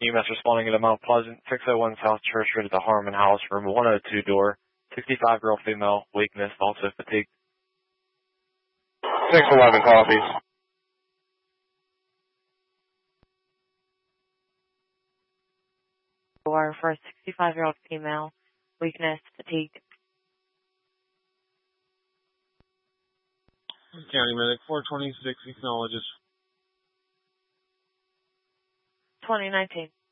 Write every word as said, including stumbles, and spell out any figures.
E M S responding at Mount Pleasant, six oh one South Church Street at the Harmon House, room one oh two door, sixty-five-year-old female, weakness, also fatigue. six eleven copies. Or for a sixty-five-year-old female, weakness, fatigue. County Medic four twenty-six acknowledges. twenty nineteen.